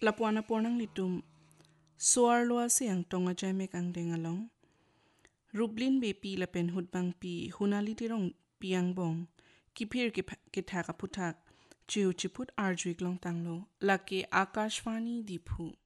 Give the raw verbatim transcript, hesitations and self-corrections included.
lapuana pornang litum suar loa siang tonga jamek ang dengalong rublin be pi lapen hutbang pi hunali tirong piang bong kipir kitha kaputak chiu chiput arjuik long tanglo lake akashvani dipu